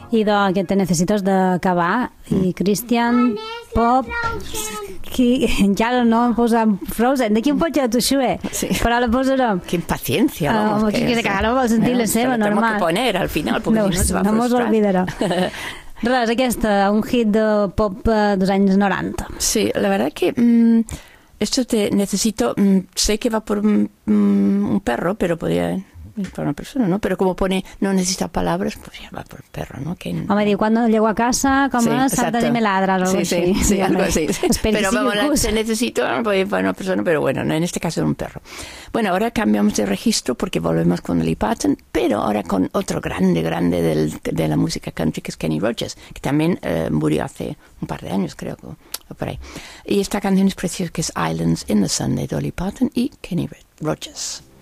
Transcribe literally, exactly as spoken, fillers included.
I do, que te necesitas d'acabar. I Christian, pop... Qui, ja no em posa Frozen. D'aquí un poc ja t'ho xue. Sí. Però la posarem. Qué impaciencia. Vamos, uh, que, que, que no vol sentir la seva, normal. Tenemos que poner al final, porque no, si no se va a no mos olvidarà. Res, aquesta, un hit de pop dels anys noranta. Sí, la verdad que mmm, esto te necesito, mmm, sé que va por un, mmm, un perro, pero podría ir por una persona, ¿no? Pero como pone, no necesita palabras, pues ya va por un perro, ¿no? Que... Home, diu, cuando llego a casa, com sí, es, salta de meladras o algo sí, así. Sí, sí, algo así. Pero vamos, la, se necesito puede ir para una persona, pero bueno, no, en este caso es un perro. Bueno, ahora cambiamos de registro porque volvemos con Dolly Parton, pero ahora con otro grande, grande del, de la música country, que es Kenny Rogers, que también eh, murió hace un par de años, creo, o por ahí. Y esta canción es preciosa, que es Islands in the Sun, de Dolly Parton y Kenny Rogers.